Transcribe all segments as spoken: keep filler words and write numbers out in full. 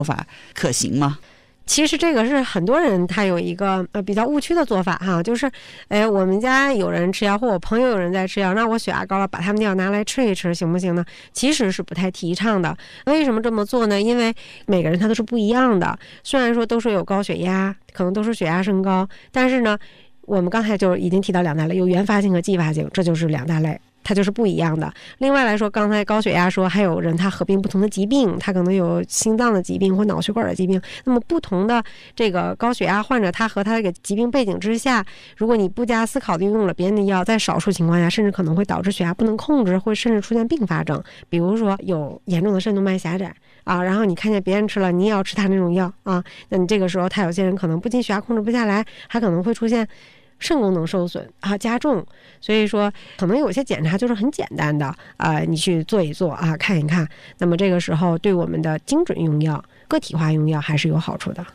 法可行吗？ 其实这个是很多人他有一个呃比较误区的做法哈，就是，哎，我们家有人吃药，或我朋友有人在吃药，那我血压高了，把他们的药拿来吃一吃，行不行呢？其实是不太提倡的。为什么这么做呢？因为每个人他都是不一样的，虽然说都是有高血压，可能都是血压升高，但是呢，我们刚才就已经提到两大类，有原发性和继发性，这就是两大类。它就是不一样的。另外来说，刚才高血压说还有人他合并不同的疾病，他可能有心脏的疾病或脑血管的疾病。那么不同的这个高血压患者，他和他这个疾病背景之下，如果你不加思考的用了别人的药，在少数情况下甚至可能会导致血压不能控制，会甚至出现并发症。比如说有严重的肾动脉狭窄啊，然后你看见别人吃了，你也要吃他那种药啊，那你这个时候他有些人可能不仅血压控制不下来，还可能会出现肾功能受损啊加重，所以说可能有些检查就是很简单的啊、呃，你去做一做啊，看一看。那么这个时候对我们的精准用药、个体化用药还是有好处的。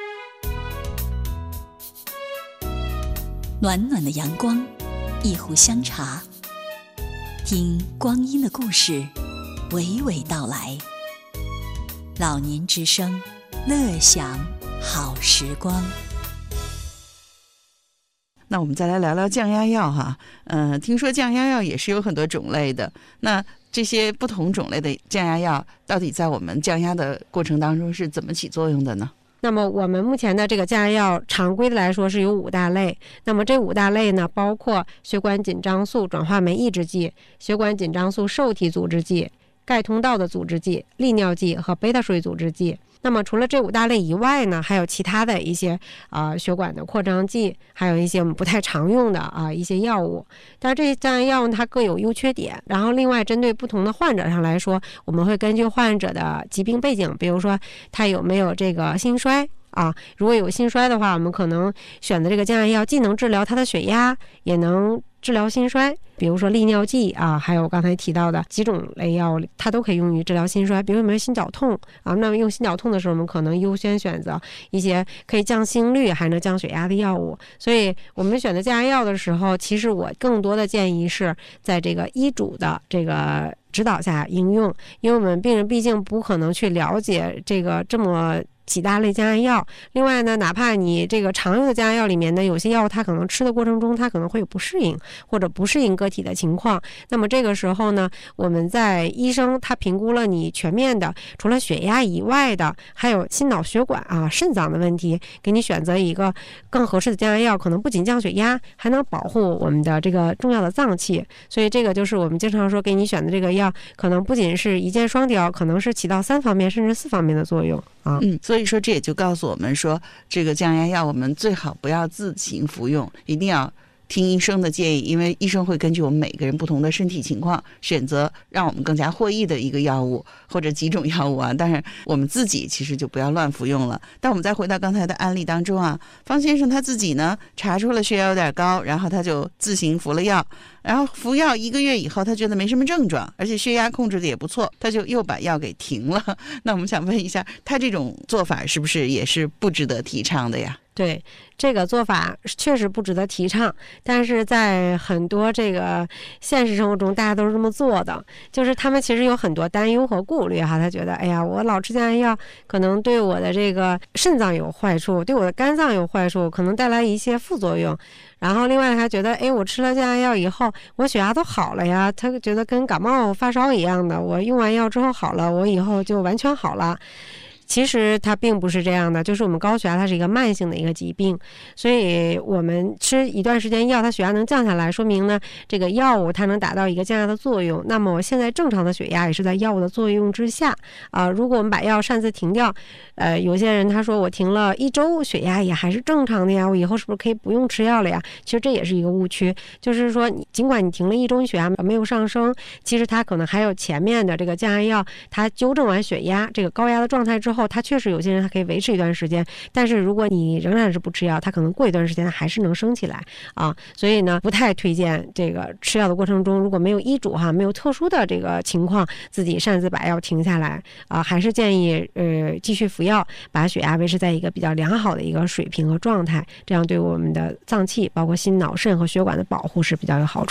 暖暖的阳光，一壶香茶，听光阴的故事娓娓道来。老年之声，乐享好时光。 那我们再来聊聊降压药哈，呃，听说降压药也是有很多种类的，那这些不同种类的降压药到底在我们降压的过程当中是怎么起作用的呢？ 那么我们目前的这个降压药常规的来说是有五大类，那么这五大类呢，包括血管紧张素转化酶抑制剂、血管紧张素受体阻滞剂、钙通道的阻滞剂、利尿剂和贝塔水阻滞剂。那么除了这五大类以外呢，还有其他的一些啊、呃、血管的扩张剂，还有一些我们不太常用的啊、呃、一些药物。但是这些降压药它各有优缺点，然后另外针对不同的患者上来说，我们会根据患者的疾病背景，比如说他有没有这个心衰啊，如果有心衰的话，我们可能选择这个降压药既能治疗他的血压，也能治疗心衰，比如说利尿剂啊，还有刚才提到的几种类药，它都可以用于治疗心衰。比如有没有心绞痛啊？那么用心绞痛的时候，我们可能优先选择一些可以降心率还能降血压的药物。所以我们选择降压药的时候，其实我更多的建议是在这个医嘱的这个指导下应用，因为我们病人毕竟不可能去了解这个这么几大类降压药。另外呢，哪怕你这个常用的降压药里面呢，有些药它可能吃的过程中它可能会有不适应或者不适应个体的情况，那么这个时候呢，我们在医生他评估了你全面的除了血压以外的还有心脑血管啊肾脏的问题，给你选择一个更合适的降压药，可能不仅降血压，还能保护我们的这个重要的脏器。所以这个就是我们经常说给你选的这个药，可能不仅是一箭双雕，可能是起到三方面甚至四方面的作用啊。 嗯，所以说这也就告诉我们说，这个降压药我们最好不要自行服用，一定要听医生的建议，因为医生会根据我们每个人不同的身体情况选择让我们更加获益的一个药物或者几种药物啊。当然我们自己其实就不要乱服用了。但我们再回到刚才的案例当中啊，方先生他自己呢查出了血压有点高，然后他就自行服了药，然后服药一个月以后他觉得没什么症状，而且血压控制的也不错，他就又把药给停了。那我们想问一下，他这种做法是不是也是不值得提倡的呀？ 对，这个做法确实不值得提倡，但是在很多这个现实生活中大家都是这么做的，就是他们其实有很多担忧和顾虑哈，他觉得哎呀，我老吃降压药可能对我的这个肾脏有坏处，对我的肝脏有坏处，可能带来一些副作用。然后另外还觉得哎，我吃了降压药以后我血压都好了呀，他觉得跟感冒发烧一样的，我用完药之后好了，我以后就完全好了。其实它并不是这样的，就是我们高血压它是一个慢性的一个疾病，所以我们吃一段时间药，它血压能降下来，说明呢这个药物它能达到一个降压的作用。那么我现在正常的血压也是在药物的作用之下啊、呃。如果我们把药擅自停掉，呃，有些人他说我停了一周血压也还是正常的呀，我以后是不是可以不用吃药了呀？其实这也是一个误区，就是说你尽管你停了一周血压没有上升，其实它可能还有前面的这个降压药，它纠正完血压这个高压的状态之后，它确实有些人还可以维持一段时间，但是如果你仍然是不吃药，它可能过一段时间还是能升起来啊。所以呢，不太推荐这个吃药的过程中，如果没有医嘱哈，没有特殊的这个情况，自己擅自把药停下来啊，还是建议呃继续服药，把血压维持在一个比较良好的一个水平和状态，这样对我们的脏器，包括心脑肾和血管的保护是比较有好处的。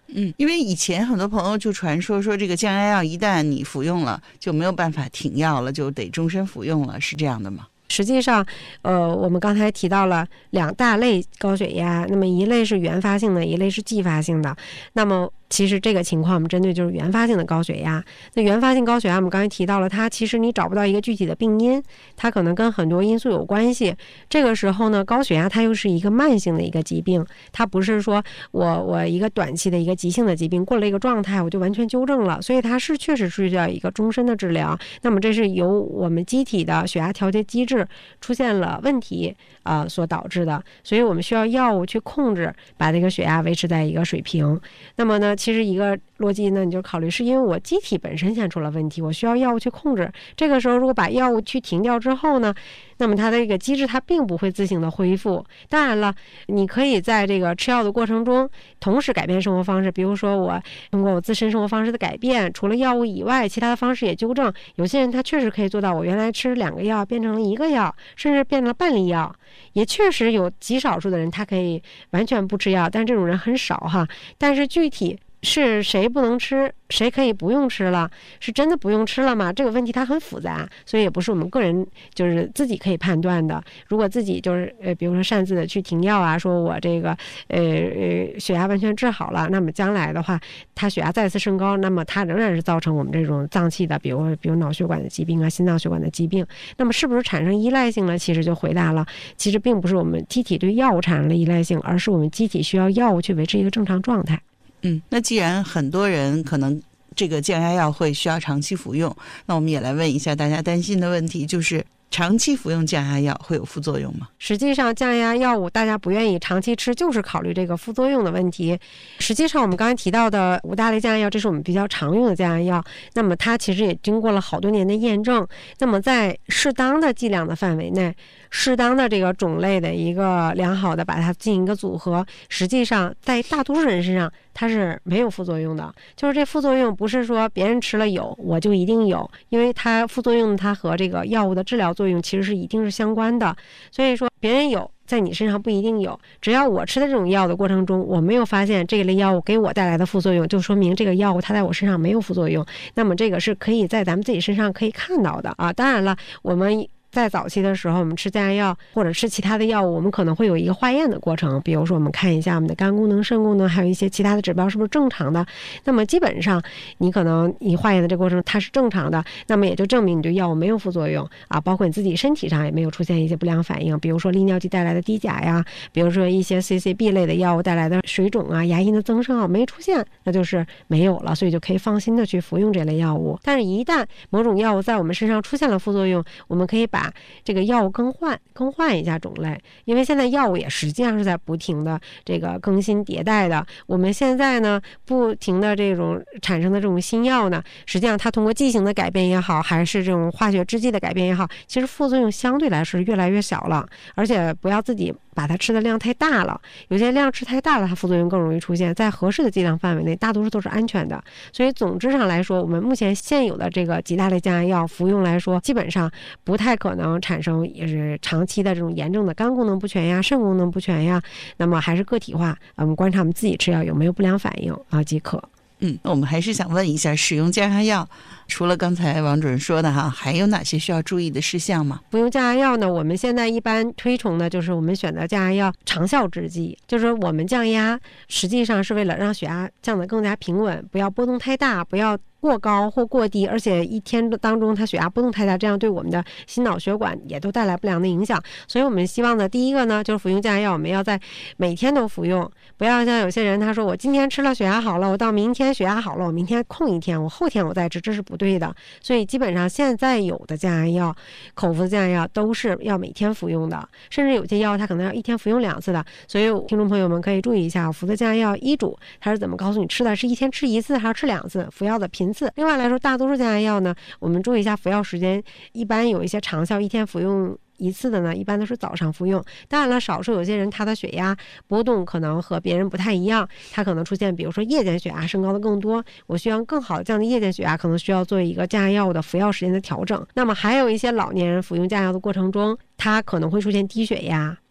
嗯，因为以前很多朋友就传说说这个降压药一旦你服用了就没有办法停药了，就得终身服用了，是这样的吗？ 实际上，呃，我们刚才提到了两大类高血压，那么一类是原发性的，一类是继发性的。那么其实这个情况我们针对就是原发性的高血压。那原发性高血压我们刚才提到了，它其实你找不到一个具体的病因，它可能跟很多因素有关系。这个时候呢，高血压它又是一个慢性的一个疾病，它不是说我我一个短期的一个急性的疾病过了一个状态我就完全纠正了，所以它是确实需要一个终身的治疗。那么这是由我们机体的血压调节机制出现了问题啊、呃、所导致的，所以我们需要药物去控制，把这个血压维持在一个水平。那么呢，其实一个逻辑呢，你就考虑是因为我机体本身先出了问题，我需要药物去控制。这个时候如果把药物去停掉之后呢，那么它的这个机制它并不会自行的恢复。当然了，你可以在这个吃药的过程中同时改变生活方式，比如说我通过我自身生活方式的改变，除了药物以外其他的方式也纠正。有些人他确实可以做到，我原来吃两个药变成了一个药，甚至变成了半粒药。也确实有极少数的人他可以完全不吃药，但这种人很少哈。但是具体是谁不能吃，谁可以不用吃了，是真的不用吃了吗？这个问题它很复杂，所以也不是我们个人就是自己可以判断的。如果自己就是呃，比如说擅自的去停药啊，说我这个呃呃血压完全治好了，那么将来的话，他血压再次升高，那么它仍然是造成我们这种脏器的，比如比如脑血管的疾病啊、心脏血管的疾病。那么是不是产生依赖性呢？其实就回答了，其实并不是我们机体对药物产生了依赖性，而是我们机体需要药物去维持一个正常状态。 嗯，那既然很多人可能这个降压药会需要长期服用，那我们也来问一下大家担心的问题，就是长期服用降压药会有副作用吗？ 实际上降压药物大家不愿意长期吃，就是考虑这个副作用的问题。实际上我们刚才提到的五大类降压药，这是我们比较常用的降压药，那么它其实也经过了好多年的验证。那么在适当的剂量的范围内，适当的这个种类的一个良好的把它进行一个组合，实际上在大多数人身上它是没有副作用的。就是这副作用不是说别人吃了有我就一定有，因为它副作用它和这个药物的治疗作用其实是一定是相关的。所以说别人有在你身上不一定有，只要我吃的这种药的过程中我没有发现这类药物给我带来的副作用，就说明这个药物它在我身上没有副作用。那么这个是可以在咱们自己身上可以看到的啊。当然了，我们在早期的时候我们吃降压药或者吃其他的药物，我们可能会有一个化验的过程，比如说我们看一下我们的肝功能、肾功能还有一些其他的指标是不是正常的。那么基本上你可能你化验的这个过程它是正常的，那么也就证明你对药物没有副作用啊，包括你自己身体上也没有出现一些不良反应，比如说利尿剂带来的低钾呀，比如说一些 C C B 类的药物带来的水肿啊、牙龈的增生啊没出现，那就是没有了，所以就可以放心的去服用这类药物。但是一旦某种药物在我们身上出现了副作用，我们可以把这个药物更换更换一下种类，因为现在药物也实际上是在不停的这个更新迭代的。我们现在呢不停的这种产生的这种新药呢，实际上它通过剂型的改变也好，还是这种化学制剂的改变也好，其实副作用相对来说是越来越小了。而且不要自己把它吃的量太大了，有些量吃太大了它副作用更容易出现，在合适的剂量范围内大多数都是安全的。所以总之上来说，我们目前现有的这个几大类降压药服用来说，基本上不太可能产生也是长期的这种严重的肝功能不全呀、肾功能不全呀，那么还是个体化，我们观察我们自己吃药有没有不良反应啊即可。 嗯，那我们还是想问一下，使用降压药除了刚才王主任说的哈，还有哪些需要注意的事项吗？ 服用降压药呢，我们现在一般推崇的就是我们选择降压药长效制剂，就是我们降压实际上是为了让血压降得更加平稳，不要波动太大，不要过高或过低，而且一天当中它血压波动太大，这样对我们的心脑血管也都带来不良的影响。所以我们希望的第一个呢，就是服用降压药我们要在每天都服用，不要像有些人他说我今天吃了血压好了，我到明天血压好了，我明天空一天，我后天我再吃，这是不对的。所以基本上现在有的降压药，口服的降压药都是要每天服用的，甚至有些药它可能要一天服用两次的。所以听众朋友们可以注意一下，服的降压药医嘱它是怎么告诉你吃的，是一天吃一次还是吃两次，服药的频次。另外来说，大多数降压药呢，我们注意一下服药时间，一般有一些长效一天服用一次的呢，一般都是早上服用。当然了，少数有些人他的血压波动可能和别人不太一样，他可能出现比如说夜间血压升高的更多，我需要更好的降低夜间血压，可能需要做一个降压药的服药时间的调整。那么还有一些老年人服用降压药的过程中，他可能会出现低血压，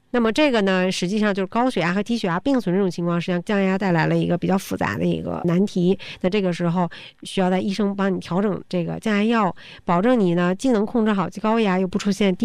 那么这个呢，实际上就是高血压和低血压并存这种情况，实际上降压带来了一个比较复杂的一个难题。那这个时候需要在医生帮你调整这个降压药，保证你呢既能控制好高压，又不出现低